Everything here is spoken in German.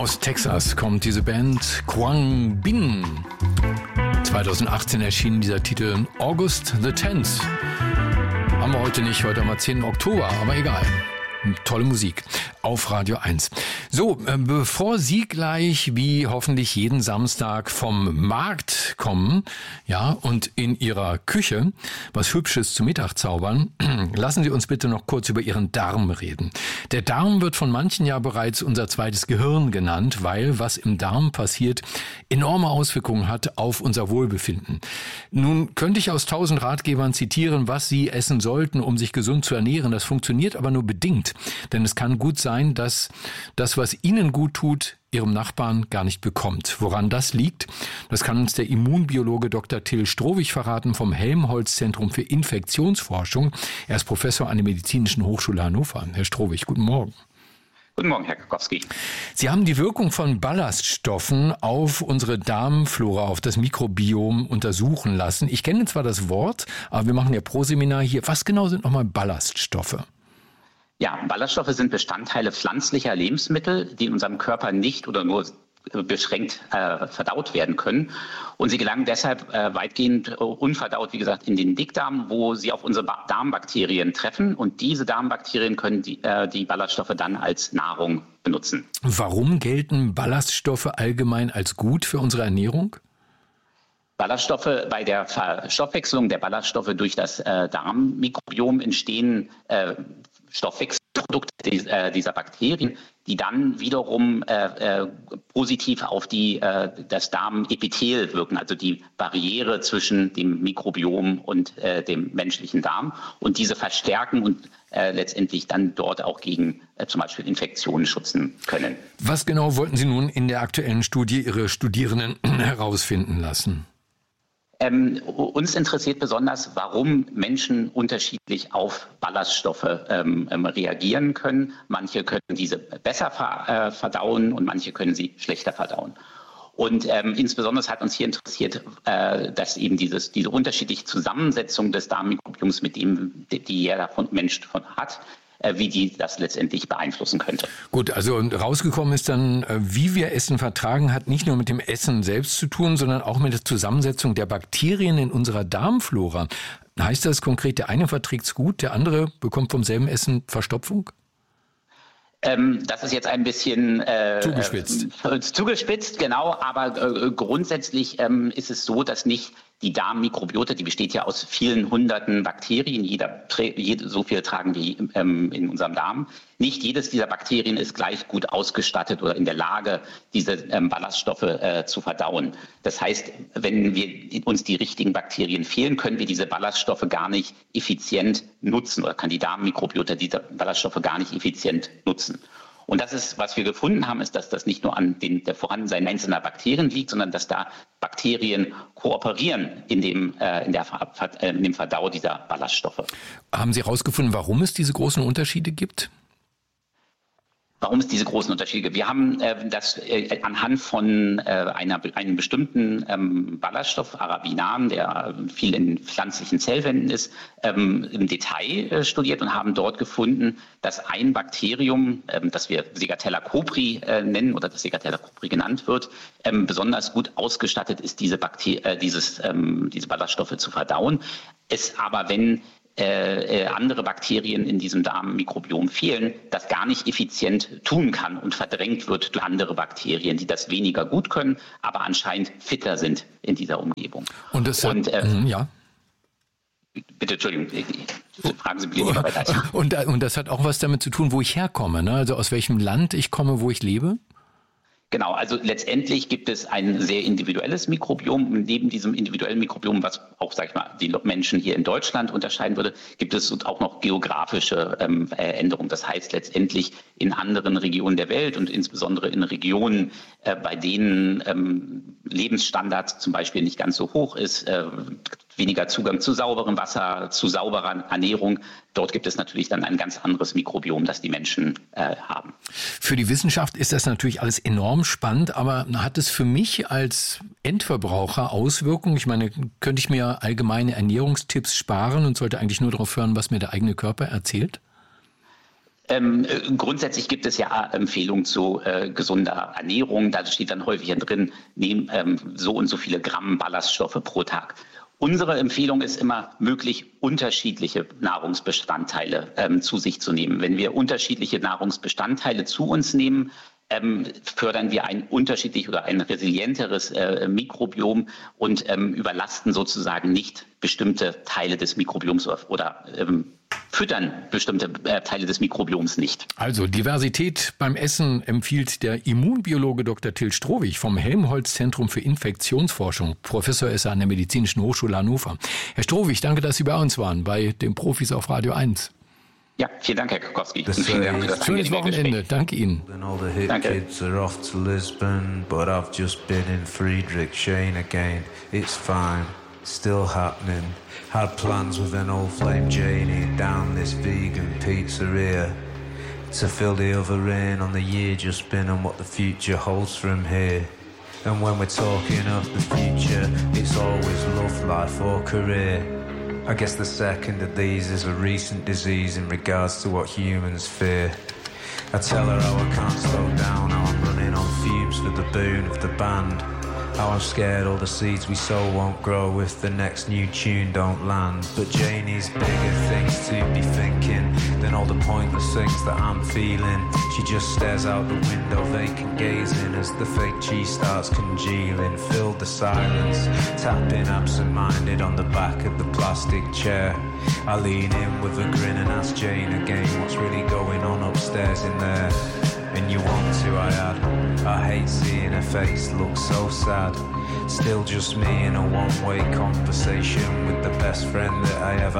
Aus Texas kommt diese Band Quang Binh. 2018 erschien dieser Titel August the 10th. Haben wir heute nicht, heute haben wir 10. Oktober, aber egal. Tolle Musik auf Radio 1. So, bevor Sie gleich wie hoffentlich jeden Samstag vom Markt kommen, ja, und in Ihrer Küche was Hübsches zu Mittag zaubern, lassen Sie uns bitte noch kurz über Ihren Darm reden. Der Darm wird von manchen ja bereits unser zweites Gehirn genannt, weil was im Darm passiert, enorme Auswirkungen hat auf unser Wohlbefinden. Nun könnte ich aus 1000 Ratgebern zitieren, was Sie essen sollten, um sich gesund zu ernähren. Das funktioniert aber nur bedingt. Denn es kann gut sein, dass das, was Ihnen gut tut, Ihrem Nachbarn gar nicht bekommt. Woran das liegt, das kann uns der Immunbiologe Dr. Till Strohwig verraten vom Helmholtz-Zentrum für Infektionsforschung. Er ist Professor an der Medizinischen Hochschule Hannover. Herr Strohwig, guten Morgen. Guten Morgen, Herr Kakowski. Sie haben die Wirkung von Ballaststoffen auf unsere Darmflora, auf das Mikrobiom untersuchen lassen. Ich kenne zwar das Wort, aber wir machen ja pro Seminar hier. Was genau sind nochmal Ballaststoffe? Ja, Ballaststoffe sind Bestandteile pflanzlicher Lebensmittel, die in unserem Körper nicht oder nur beschränkt verdaut werden können. Und sie gelangen deshalb weitgehend unverdaut, wie gesagt, in den Dickdarm, wo sie auf unsere Darmbakterien treffen. Und diese Darmbakterien können die Ballaststoffe dann als Nahrung benutzen. Warum gelten Ballaststoffe allgemein als gut für unsere Ernährung? Ballaststoffe, bei der Verstoffwechslung der Ballaststoffe durch das Darmmikrobiom entstehen Stoffwechselprodukte dieser Bakterien, die dann wiederum positiv auf das Darmepithel wirken, also die Barriere zwischen dem Mikrobiom und dem menschlichen Darm, und diese verstärken und letztendlich dann dort auch gegen zum Beispiel Infektionen schützen können. Was genau wollten Sie nun in der aktuellen Studie Ihre Studierenden herausfinden lassen? Uns interessiert besonders, warum Menschen unterschiedlich auf Ballaststoffe reagieren können. Manche können diese besser verdauen und manche können sie schlechter verdauen. Und insbesondere hat uns hier interessiert, dass eben diese unterschiedliche Zusammensetzung des Darmmikrobioms, mit dem die jeder Mensch hat, wie die das letztendlich beeinflussen könnte. Gut, also rausgekommen ist dann, wie wir Essen vertragen, hat nicht nur mit dem Essen selbst zu tun, sondern auch mit der Zusammensetzung der Bakterien in unserer Darmflora. Heißt das konkret, der eine verträgt's gut, der andere bekommt vom selben Essen Verstopfung? Das ist jetzt ein bisschen zugespitzt, genau, aber grundsätzlich ist es so, dass nicht die Darmmikrobiota, die besteht ja aus vielen hunderten Bakterien, so viel tragen wir in unserem Darm. Nicht jedes dieser Bakterien ist gleich gut ausgestattet oder in der Lage, diese Ballaststoffe zu verdauen. Das heißt, wenn uns die richtigen Bakterien fehlen, können wir diese Ballaststoffe gar nicht effizient nutzen oder kann die Darmmikrobiota diese Ballaststoffe gar nicht effizient nutzen. Und das ist, was wir gefunden haben, ist, dass das nicht nur an der Vorhandensein einzelner Bakterien liegt, sondern dass da Bakterien kooperieren in dem Verdau dieser Ballaststoffe. Haben Sie herausgefunden, warum es diese großen Unterschiede gibt? Warum es diese großen Unterschiede gibt? Wir haben das anhand von einem bestimmten Ballaststoff, Arabinan, der viel in pflanzlichen Zellwänden ist, im Detail studiert und haben dort gefunden, dass ein Bakterium, das wir Segatella copri nennen oder das Segatella copri genannt wird, besonders gut ausgestattet ist, diese Ballaststoffe zu verdauen. Es aber, wenn andere Bakterien in diesem Darmmikrobiom fehlen, das gar nicht effizient tun kann und verdrängt wird durch andere Bakterien, die das weniger gut können, aber anscheinend fitter sind in dieser Umgebung. Und das ja. Bitte, Entschuldigung, fragen Sie bitte lieber weiter. Und das hat auch was damit zu tun, wo ich herkomme, ne? Also aus welchem Land ich komme, wo ich lebe? Genau, also letztendlich gibt es ein sehr individuelles Mikrobiom. Neben diesem individuellen Mikrobiom, was auch, sag ich mal, die Menschen hier in Deutschland unterscheiden würde, gibt es auch noch geografische Änderungen. Das heißt letztendlich in anderen Regionen der Welt und insbesondere in Regionen, bei denen Lebensstandard zum Beispiel nicht ganz so hoch ist, weniger Zugang zu sauberem Wasser, zu sauberer Ernährung. Dort gibt es natürlich dann ein ganz anderes Mikrobiom, das die Menschen haben. Für die Wissenschaft ist das natürlich alles enorm spannend, aber hat es für mich als Endverbraucher Auswirkungen? Ich meine, könnte ich mir allgemeine Ernährungstipps sparen und sollte eigentlich nur darauf hören, was mir der eigene Körper erzählt? Grundsätzlich gibt es ja Empfehlungen zu gesunder Ernährung. Da steht dann häufig drin, so und so viele Gramm Ballaststoffe pro Tag. Unsere Empfehlung ist immer, möglich unterschiedliche Nahrungsbestandteile zu sich zu nehmen. Wenn wir unterschiedliche Nahrungsbestandteile zu uns nehmen, fördern wir ein unterschiedlich oder ein resilienteres Mikrobiom und überlasten sozusagen nicht bestimmte Teile des Mikrobioms oder füttern bestimmte Teile des Mikrobioms nicht. Also Diversität beim Essen empfiehlt der Immunbiologe Dr. Till Strohwig vom Helmholtz-Zentrum für Infektionsforschung. Professor ist er an der Medizinischen Hochschule Hannover. Herr Strohwig, danke, dass Sie bei uns waren, bei den Profis auf Radio 1. Ja, vielen Dank, Herr Kukowski. Schönes Wochenende. Danke Ihnen. Danke. Kids are off to Lisbon, but I've just been in Friedrichshain again. It's fine, still happening. Had plans with an old flame Janie down this vegan pizzeria to fill the other in on the year just been and what the future holds from here. And when we're talking of the future, it's always love, life or career. I guess the second of these is a recent disease in regards to what humans fear. I tell her how I can't slow down, how I'm running on fumes for the boon of the band. How I'm scared all the seeds we sow won't grow if the next new tune don't land. But Janie's bigger things to be thinking than all the pointless things that I'm feeling. She just stares out the window, vacant gazing as the fake cheese starts congealing. Filled the silence, tapping absent-minded on the back of the plastic chair. I lean in with a grin and ask Jane again what's really going on upstairs in there. And you want to, I add. I hate seeing her face look so sad. Still just me in a one-way conversation with the best friend that I ever